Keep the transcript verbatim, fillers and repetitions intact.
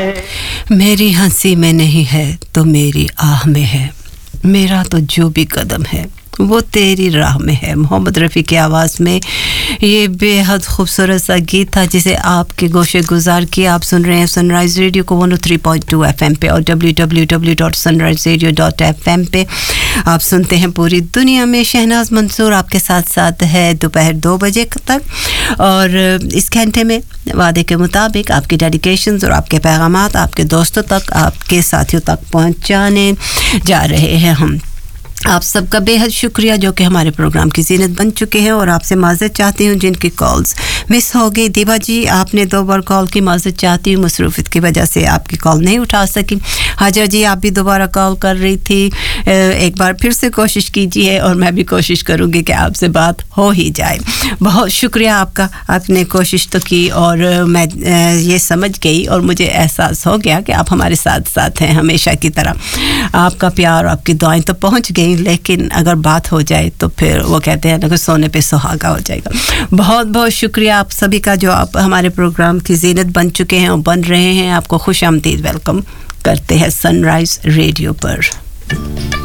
मेरी हंसी में नहीं है तो मेरी आह में है, मेरा तो जो भी कदम है वो तेरी राह में है। मोहम्मद रफ़ी की आवाज़ में ये बेहद खूबसूरत सा गीत था जिसे आपके गोशे गुजार किए। आप सुन रहे हैं सनराइज़ रेडियो को one O three point two FM पे और W W W dot sunrise radio dot F M पे आप सुनते हैं पूरी दुनिया में। शहनाज मंसूर आपके साथ साथ है दोपहर दो बजे तक, और इस घंटे में वादे के मुताबिक आपकी डेडिकेशंस और आपके पैगामात आपके दोस्तों तक, आपके साथियों तक पहुंचाने जा रहे हैं हम। आप सबका बेहद शुक्रिया जो कि हमारे प्रोग्राम की ज़ीनत बन चुके हैं, और आपसे माज़रत चाहती हूँ जिनकी कॉल्स मिस हो गई। दीवा जी आपने दो बार कॉल की, माज़रत चाहती हूँ, मसरूफ़ियत की वजह से आपकी कॉल नहीं उठा सकी। हाजर जी आप भी दोबारा कॉल कर रही थी, एक बार फिर से कोशिश कीजिए और मैं भी कोशिश करूँगी कि आपसे बात हो ही जाए। बहुत शुक्रिया आपका, आपने कोशिश तो की और मैं ये समझ गई और मुझे एहसास हो गया कि आप हमारे साथ साथ हैं हमेशा की तरह। आपका प्यार, आपकी दुआएं तो पहुँच गई, लेकिन अगर बात हो जाए तो फिर वो कहते हैं ना कि सोने पे सुहागा हो जाएगा। बहुत बहुत शुक्रिया आप सभी का जो आप हमारे प्रोग्राम की ज़ीनत बन चुके हैं और बन रहे हैं। आपको खुश आमदीद वेलकम करते हैं सनराइज़ रेडियो पर।